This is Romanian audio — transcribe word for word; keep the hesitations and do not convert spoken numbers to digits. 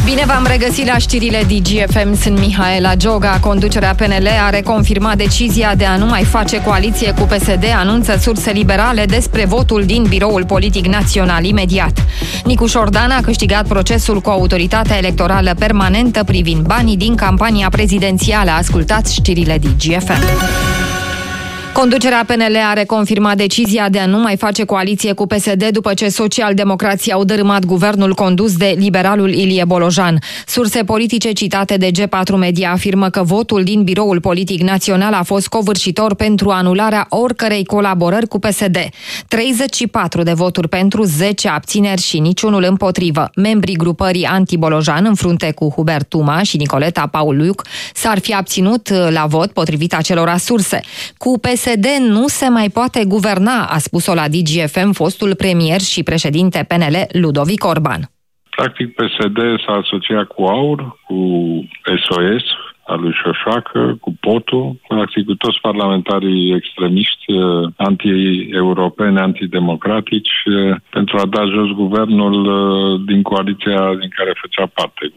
Bine v-am regăsit la știrile D G F M, sunt Mihaela Gioga. Conducerea P N L a reconfirmat decizia de a nu mai face coaliție cu P S D, anunță surse liberale despre votul din Biroul Politic Național imediat. Nicu Șordan a câștigat procesul cu Autoritatea Electorală Permanentă privind banii din campania prezidențială. Ascultați știrile D G F M. Conducerea P N L a reconfirmat decizia de a nu mai face coaliție cu P S D după ce socialdemocrații au dărâmat guvernul condus de liberalul Ilie Bolojan. Surse politice citate de G patru Media afirmă că votul din Biroul Politic Național a fost covârșitor pentru anularea oricărei colaborări cu P S D. treizeci și patru de voturi pentru, zece abțineri și niciunul împotrivă. Membrii grupării anti-Bolojan, în frunte cu Hubert Tuma și Nicoleta Pauluiuc, s-ar fi abținut la vot potrivit acelora surse. Cu P S D nu se mai poate guverna, a spus-o la D G F M fostul premier și președinte P N L Ludovic Orban. Practic P S D s-a asociat cu AUR, cu S O S al lui Șoșoacă, cu P O T U, practic cu toți parlamentarii extremiști, anti-europeni, antidemocratici, pentru a da jos guvernul din coaliția din care făcea parte.